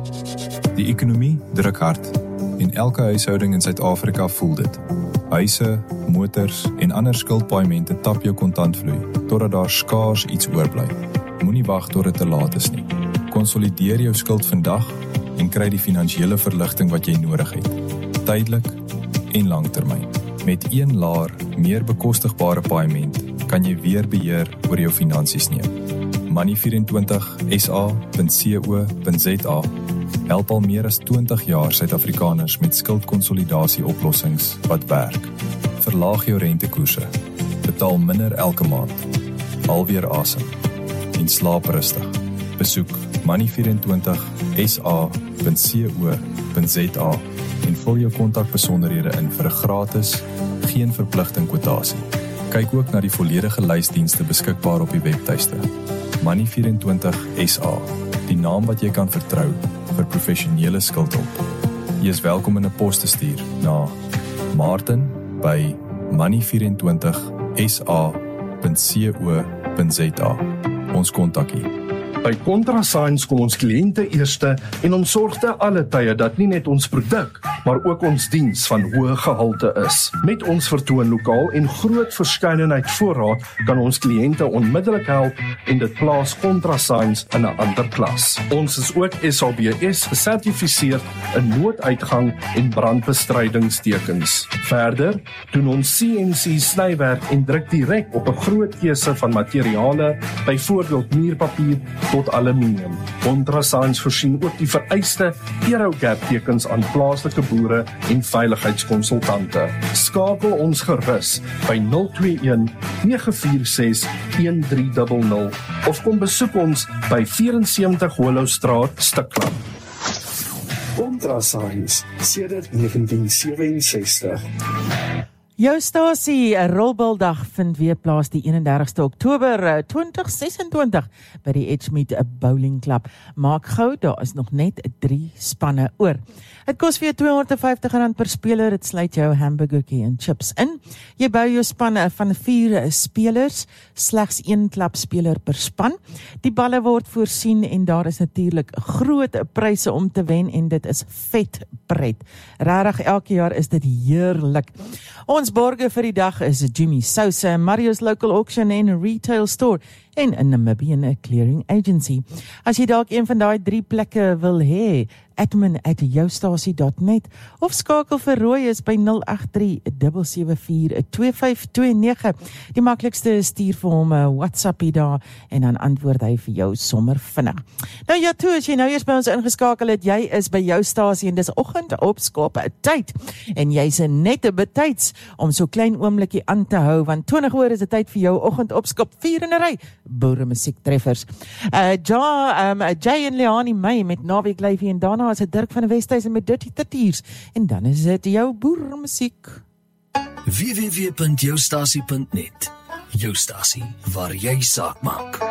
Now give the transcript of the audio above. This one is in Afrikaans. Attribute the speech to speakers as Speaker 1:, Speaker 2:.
Speaker 1: Die ekonomie druk hard en elke huishouding in Suid-Afrika voel dit. Huise, motors en ander skuldpaaiemente tap jou kontantvloei, totdat daar skaars iets oorbly. Moenie wag tot dit te laat is nie. Konsolideer jou skuld vandag en kry die finansiële verligting wat jy nodig het. Tydelik en langtermyn. Met een laer, meer bekostigbare paaiement kan jy weer beheer oor jou finansies neem. Money24sa.co.za help al meer as 20 jaar Suid-Afrikaners met skuldkonsolidasie oplossings wat werk. Verlaag jou rentekoerse, betaal minder elke maand, haal weer asem en slaap rustig. Besoek money24sa.co.za en vul jou kontakbesonderhede in vir 'n gratis, geen verpligting kwotasie. Kyk ook na die volledige lysdienste beskikbaar op die webtuiste. Money24sa, die naam wat jy kan vertrou vir professionele skuldhulp. Jy is welkom in 'n pos te stuur na martin@money24sa.co.za. Ons kontak hier.
Speaker 2: By Contrasigns kom ons kliënte eerste en ons sorg te alle tye dat nie net ons produk, maar ook ons diens van hoë gehalte is. Met ons vertoonlokaal en groot verskeidenheid voorraad kan ons kliënte onmiddellik help en dit plaas Contrasigns in 'n ander klas. Ons is ook SABS gesertifiseer in nooduitgang en brandbestrydingstekens. Verder doen ons CNC snywerk en druk direk op 'n groot keuse van materiale, byvoorbeeld muurpapier tot aluminium. Contrasigns voorsien ook die vereiste Aerogap tekens aan plaaslike boere en veiligheidskonsultante. Skakel ons gerus by 021 946 1300 of kom besoek ons by 74 Hollowstraat, Stikland.
Speaker 3: Contrasigns sedert 1967.
Speaker 4: Jou stasie, 'n rolbaldag vind weer plaas die 31ste Oktober 2026 by die Edgemead Bowling Club. Maak gou, daar is nog net 3 spanne oor. Het kos vir jou R250 per speler, dit sluit jou hamburgertjie en chips in. Jy bou jou span van 4 spelers, slegs 1 klapspeler per span. Die balle word voorsien en daar is natuurlik groot pryse om te wen en dit is vet pret. Regtig, elke jaar is dit heerlik. Ons borge vir die dag is Jimmy Sousa, Mario's Local Auction en Retail Store en 'n Namibian Clearing Agency. As jy dalk een van daai 3 plekke wil hê, admin@joustasie.net of skakel vir Roy is by 083-774-2529. Die maklikste is stuur vir hom 'n WhatsAppie daar en dan antwoord hy vir jou sommer vinnig. Nou ja, toe as jy nou eers by ons ingeskakel het, jy is by jou stasie en dis oggend opskop tyd en jy's net betyds om so klein oomblikie aan te hou want 20 oor is dit tyd vir jou oggend opskop 4 in 'n ry boere musiektreffers. Jay en Leani May met Naweek Lyfie en daarna is dit Dirk van die Westhuizen met Dirty Tattiers en dan is dit jou boermusiek.
Speaker 5: www.joustasie.net. Jou stasie waar jy saak maak.